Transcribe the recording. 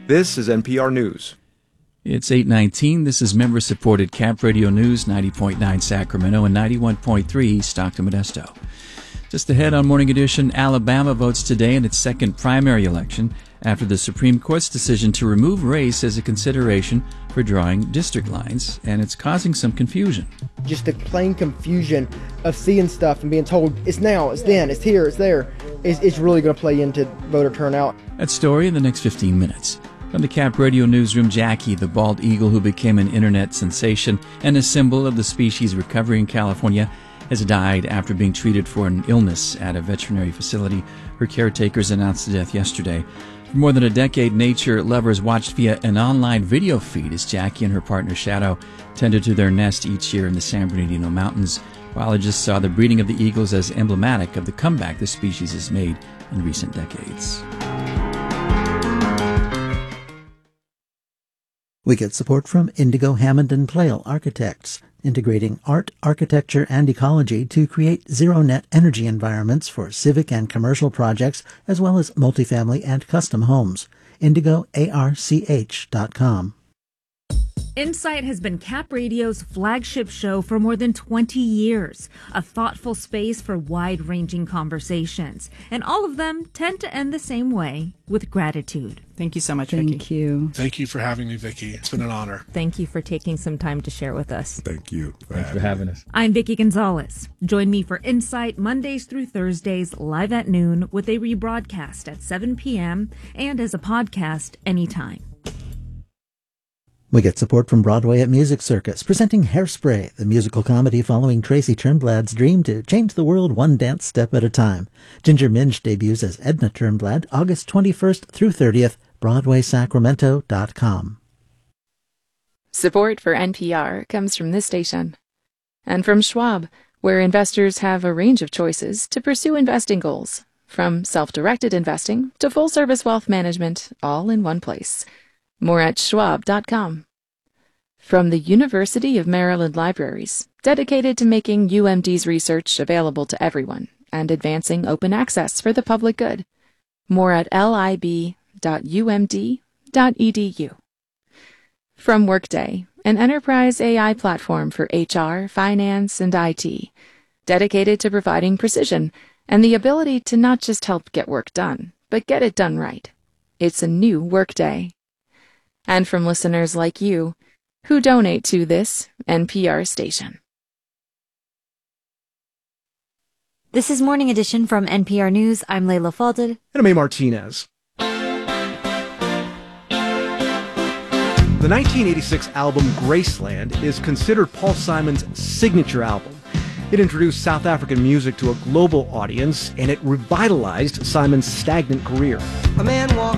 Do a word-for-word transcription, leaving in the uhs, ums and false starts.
This is N P R News. It's eight nineteen. This is member-supported Cap Radio News, ninety point nine Sacramento and ninety-one point three Stockton Modesto. Just ahead on Morning Edition, Alabama votes today in its second primary election after the Supreme Court's decision to remove race as a consideration for drawing district lines, and it's causing some confusion. Just the plain confusion of seeing stuff and being told it's now, it's then, it's here, it's there, is it's really going to play into voter turnout. That story in the next fifteen minutes. From the Cap Radio Newsroom, Jackie, the bald eagle who became an internet sensation and a symbol of the species' recovery in California, has died after being treated for an illness at a veterinary facility. Her caretakers announced the death yesterday. For more than a decade, nature lovers watched via an online video feed as Jackie and her partner Shadow tended to their nest each year in the San Bernardino Mountains. Biologists saw the breeding of the eagles as emblematic of the comeback the species has made in recent decades. We get support from Indigo Hammond and Plale Architects, integrating art, architecture, and ecology to create zero-net energy environments for civic and commercial projects, as well as multifamily and custom homes. indigo arch dot com. Insight has been Cap Radio's flagship show for more than twenty years, a thoughtful space for wide-ranging conversations. And all of them tend to end the same way, with gratitude. Thank you so much, Thank Vicki. you. Thank you for having me, Vicki. It's been an honor. Thank you for taking some time to share with us. Thank you. For Thanks for having us. I'm Vicki Gonzalez. Join me for Insight Mondays through Thursdays, live at noon, with a rebroadcast at seven p.m. and as a podcast anytime. We get support from Broadway at Music Circus, presenting Hairspray, the musical comedy following Tracy Turnblad's dream to change the world one dance step at a time. Ginger Minge debuts as Edna Turnblad August twenty-first through thirtieth, broadway sacramento dot com. Support for N P R comes from this station and from Schwab, where investors have a range of choices to pursue investing goals, from self-directed investing to full-service wealth management, all in one place. More at schwab dot com. From the University of Maryland Libraries, dedicated to making U M D's research available to everyone and advancing open access for the public good. More at lib dot u m d dot e d u. From Workday, an enterprise A I platform for H R, finance, and I T, dedicated to providing precision and the ability to not just help get work done, but get it done right. It's a new Workday. And from listeners like you, who donate to this N P R station. This is Morning Edition from N P R News. I'm Layla Falded. And I'm A. Martinez. The nineteen eighty-six album Graceland is considered Paul Simon's signature album. It introduced South African music to a global audience, and it revitalized Simon's stagnant career. A man walks